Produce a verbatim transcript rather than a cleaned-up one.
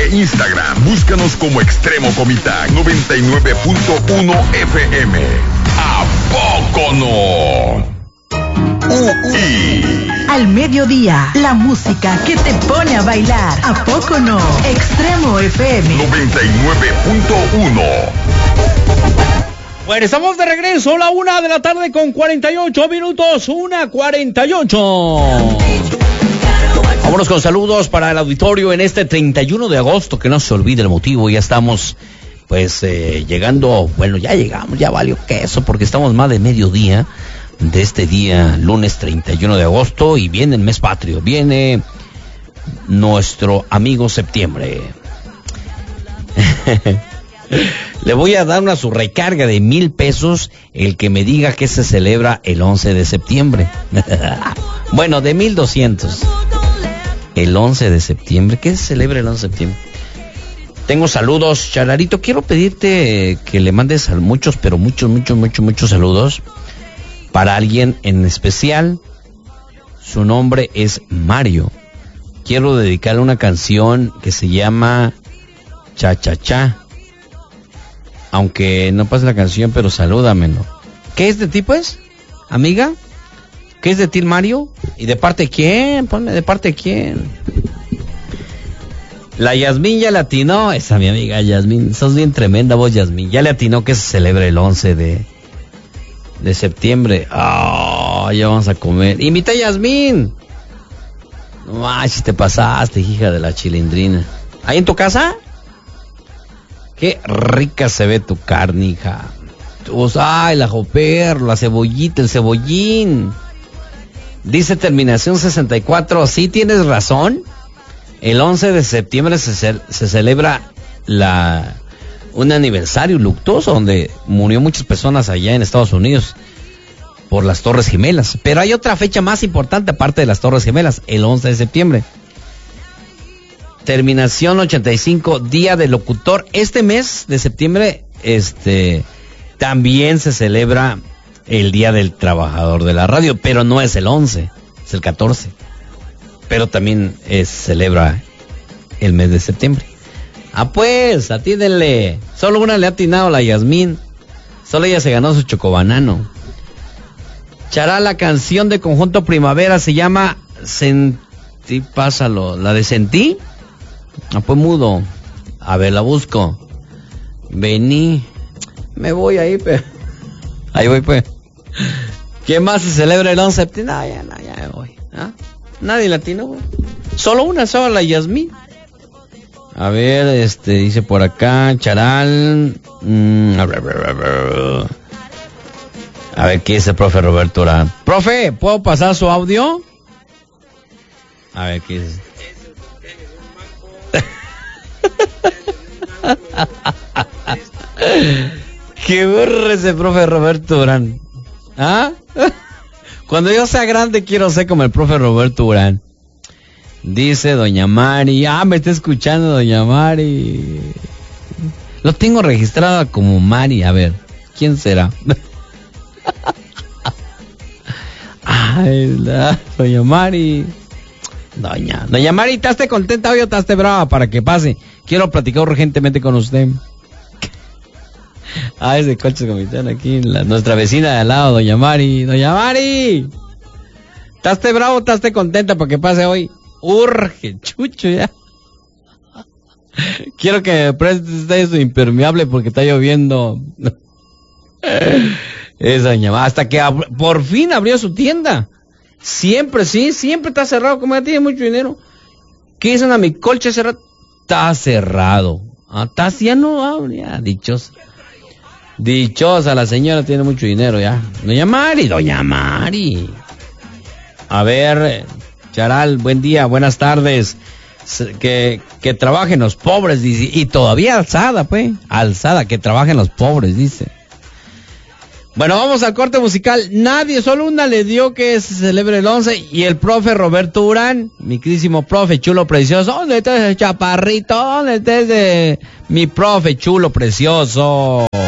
e Instagram. Búscanos como Extremo Comitán noventa y nueve punto uno F M. ¿A poco no? U-I. Al mediodía, la música que te pone a bailar. ¿A poco no? Extremo F M noventa y nueve punto uno. Bueno, estamos de regreso a la una de la tarde con cuarenta y ocho minutos, una cuarenta y ocho. Vámonos con saludos para el auditorio en este treinta y uno de agosto, que no se olvide el motivo. Ya estamos, pues, eh, llegando, bueno, ya llegamos, ya valió queso, porque estamos más de mediodía de este día, lunes treinta y uno de agosto, y viene el mes patrio, viene nuestro amigo septiembre. Le voy a dar una subrecarga de mil pesos el que me diga que se celebra el once de septiembre. Bueno, de mil doscientos. El once de septiembre, ¿qué se celebra el once de septiembre? Tengo saludos, Chararito, quiero pedirte que le mandes a muchos, pero muchos, muchos, muchos, muchos saludos para alguien en especial. Su nombre es Mario. Quiero dedicarle una canción que se llama Cha Cha Cha. Aunque no pase la canción, pero salúdamelo. ¿Qué es de ti, pues, amiga? ¿Qué es de ti, Mario? ¿Y de parte de quién? Ponme de parte de quién. La Yasmín ya le atinó. Esa mi amiga Yasmín. Sos bien tremenda vos, Yasmín. Ya le atinó que se celebra el once de septiembre. Oh, ya vamos a comer. Invita a Yasmín. No manches, te pasaste, hija de la chilindrina. ¿Ahí en tu casa? Qué rica se ve tu carne, hija. Ay, la joper, la cebollita, el cebollín. Dice terminación sesenta y cuatro. Sí, tienes razón. El once de septiembre se, ce- se celebra la un aniversario luctuoso donde murió muchas personas allá en Estados Unidos por las Torres Gemelas. Pero hay otra fecha más importante aparte de las Torres Gemelas, el once de septiembre. Terminación ochenta y cinco, Día del Locutor. Este mes de septiembre, este, también se celebra el Día del Trabajador de la Radio, pero no es el once, es el catorce. Pero también es, celebra el mes de septiembre. Ah, pues, atíndenle. Solo una le ha atinado, la Yasmín. Solo ella se ganó su chocobanano. Chará, la canción de Conjunto Primavera se llama Sentí, pásalo, la de Sentí. Ah, pues mudo. A ver, la busco. Vení. Me voy ahí, pues. Ahí voy, pues. ¿Qué más se celebra el once de septiembre? No, ya, no, ya me voy. ¿Ah? Nadie latino, güey. Solo una sola, la Yasmín. A ver, este, dice por acá, Charal. Mm, a, ver, a, ver, a, ver. a ver, ¿qué dice el profe Roberto Urán? Profe, ¿puedo pasar su audio? A ver, ¿qué dice? Qué burro ese profe Roberto Urán. ¿Ah? Cuando yo sea grande quiero ser como el profe Roberto Urán. Dice doña Mari. Ah, me está escuchando doña Mari. Lo tengo registrado como Mari. A ver, ¿quién será? Ay, la doña Mari. Doña, doña Mari, ¿estás contenta hoy o estás brava para que pase? Quiero platicar urgentemente con usted. Ah, es de Colchos Comitán aquí, la, nuestra vecina de al lado, doña Mari. Doña Mari, ¿estás bravo o estás contenta para que pase hoy? Urge, chucho, ya. Quiero que me prestes eso impermeable porque está lloviendo. Esa doña Mari, hasta que ab- por fin abrió su tienda. Siempre, sí, siempre está cerrado, como ya tiene mucho dinero. ¿Qué dicen a mi colcha cerrado? Está cerrado. Ah, está, ya no abre, ya, dichosa. Dichosa, la señora tiene mucho dinero ya. Doña Mari, doña Mari. A ver, Charal, buen día, buenas tardes. Que, que trabajen los pobres, dice. Y todavía alzada, pues. Alzada, que trabajen los pobres, dice. Bueno, vamos al corte musical. Nadie, solo una le dio que se celebre el once. Y el profe Roberto Urán, mi queridísimo profe chulo precioso. ¿Dónde está ese chaparrito? ¿Dónde está ese mi profe chulo precioso?